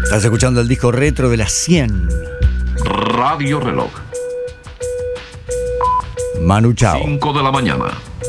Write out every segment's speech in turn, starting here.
Estás escuchando el disco retro de las 100. Radio Reloj. Manu Chao. 5 de la mañana.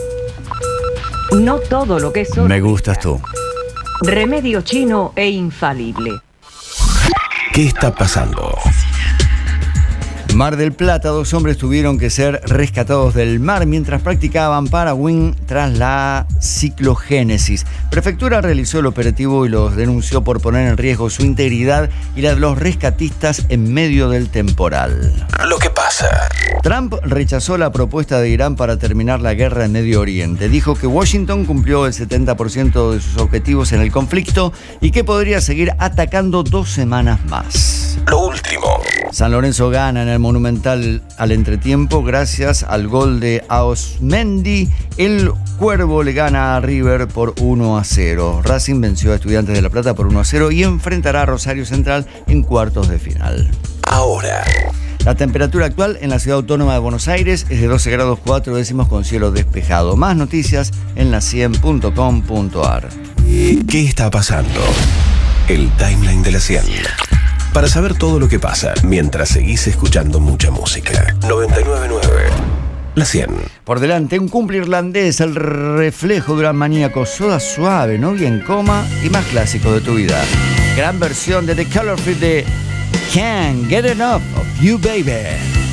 No todo lo que es oro. Me gustas tú. Remedio chino e infalible. ¿Qué está pasando? Mar del Plata, 2 hombres tuvieron que ser rescatados del mar mientras practicaban paragüín tras la ciclogénesis. Prefectura realizó el operativo y los denunció por poner en riesgo su integridad y la de los rescatistas en medio del temporal. Lo que pasa. Trump rechazó la propuesta de Irán para terminar la guerra en Medio Oriente. Dijo que Washington cumplió el 70% de sus objetivos en el conflicto y que podría seguir atacando 2 semanas más. Lo último. San Lorenzo gana en el Monumental al entretiempo gracias al gol de Aosmendi. El Cuervo le gana a River por 1-0. Racing venció a Estudiantes de La Plata por 1-0 y enfrentará a Rosario Central en cuartos de final. Ahora. La temperatura actual en la Ciudad Autónoma de Buenos Aires es de 12 grados 4 décimos con cielo despejado. Más noticias en la100.com.ar. ¿Qué está pasando? El timeline de la 100. Para saber todo lo que pasa mientras seguís escuchando mucha música. 99.9. La 100. Por delante, un cumple irlandés, el reflejo de un maníaco, Soda Suave, Novia en Coma y más clásicos de tu vida. Gran versión de The Color Fit de Can't Get Enough of You, Baby.